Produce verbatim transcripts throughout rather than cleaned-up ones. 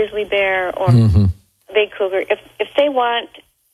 grizzly bear or mm-hmm. a big cougar, if if they want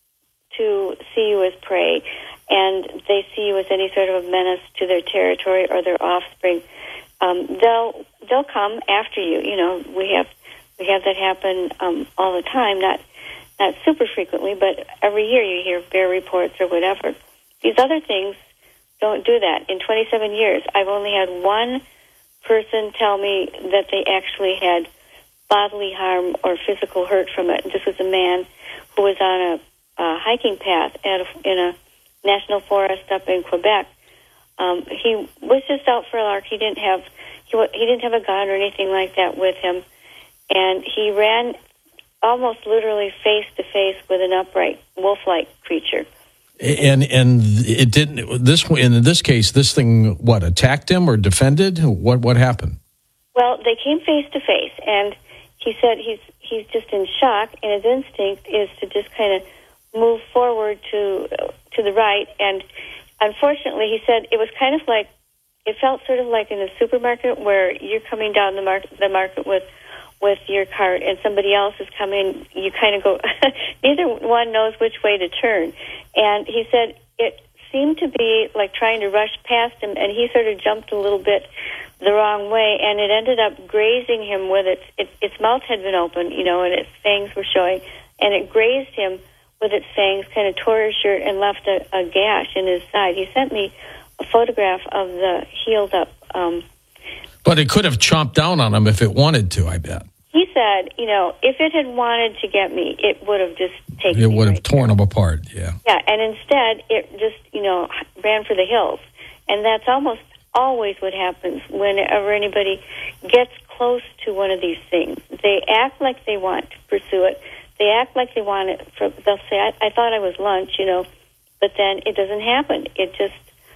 to see you as prey and they see you as any sort of a menace to their territory or their offspring, um, they'll they'll come after you. You know, we have we have that happen um, all the time, not not super frequently, but every year you hear bear reports or whatever. These other things don't do that. In twenty-seven years, I've only had one person tell me that they actually had bodily harm or physical hurt from it. This was a man who was on a, a hiking path at a, in a national forest up in Quebec. Um, he was just out for a lark. He didn't have he, he didn't have a gun or anything like that with him, and he ran almost literally face to face with an upright wolf-like creature. And and it didn't. This in this case, this thing what attacked him or defended? What what happened? Well, they came face to face, and he said he's he's just in shock, and his instinct is to just kind of move forward to to the right. And unfortunately, he said it was kind of like it felt sort of like in a supermarket where you're coming down the market the market with. with your cart and somebody else is coming, you kind of go, neither one knows which way to turn. And he said it seemed to be like trying to rush past him, and he sort of jumped a little bit the wrong way, and it ended up grazing him with its, its, its mouth had been open, you know, and its fangs were showing, and it grazed him with its fangs, kind of tore his shirt and left a, a gash in his side. He sent me a photograph of the healed up um But it could have chomped down on him if it wanted to, I bet. He said, you know, if it had wanted to get me, it would have just taken It me would have right torn there. him apart, yeah. Yeah, and instead it just, you know, ran for the hills. And that's almost always what happens whenever anybody gets close to one of these things. They act like they want to pursue it. They act like they want it. For, they'll say, I, I thought I was lunch, you know, but then it doesn't happen. It just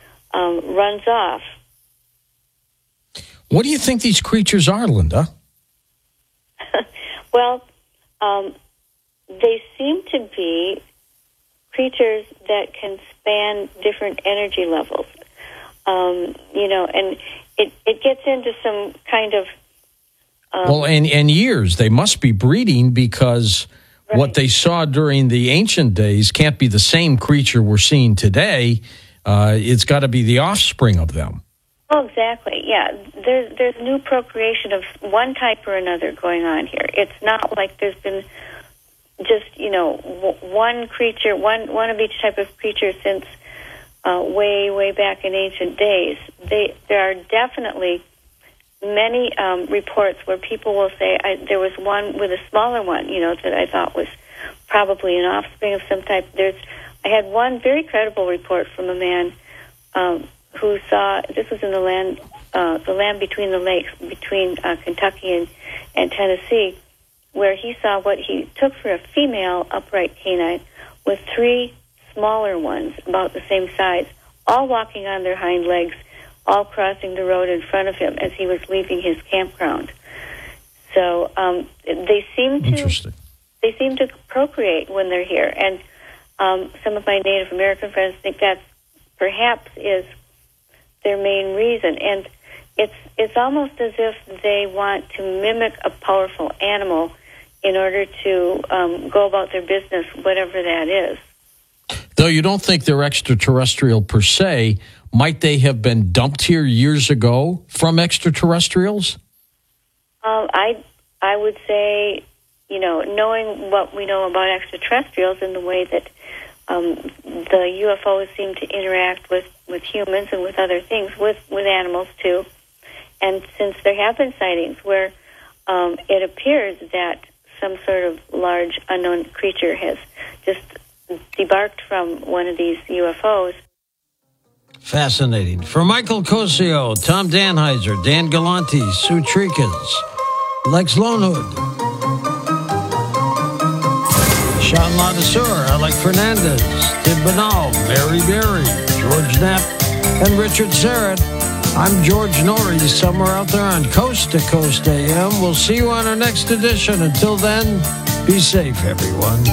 um, runs off. What do you think these creatures are, Linda? Well, um, they seem to be creatures that can span different energy levels. Um, you know, and it, it gets into some kind of... Um, well, and, and years. They must be breeding because right. what they saw during the ancient days can't be the same creature we're seeing today. Uh, it's got to be the offspring of them. Oh, exactly. Yeah, there's there's new procreation of one type or another going on here. It's not like there's been just you know w- one creature, one one of each type of creature since uh, way way back in ancient days. They there are definitely many um, reports where people will say I, there was one with a smaller one, you know, that I thought was probably an offspring of some type. There's I had one very credible report from a man. Um, who saw, this was in the land, uh, the land between the lakes, between uh, Kentucky and, and Tennessee, where he saw what he took for a female upright canine with three smaller ones about the same size, all walking on their hind legs, all crossing the road in front of him as he was leaving his campground. So um, they seem to they seem to procreate when they're here, and um, some of my Native American friends think that perhaps is their main reason, and it's it's almost as if they want to mimic a powerful animal in order to um, go about their business, whatever that is. Though you don't think they're extraterrestrial per se, might they have been dumped here years ago from extraterrestrials? Um, I I would say, you know, knowing what we know about extraterrestrials and the way that um, the U F Os seem to interact with, with humans and with other things, with, with animals too, and since there have been sightings where um, it appears that some sort of large unknown creature has just debarked from one of these U F Os. Fascinating. For Michael Cosio, Tom Danheiser, Dan Galanti, Sue Treekins, Lex Lonehood, Sean Ladesseur, Alec Fernandez, Tim Banal, Mary Berry, George Knapp, and Richard Serrett. I'm George Norrie, somewhere out there on Coast to Coast A M. We'll see you on our next edition. Until then, be safe, everyone.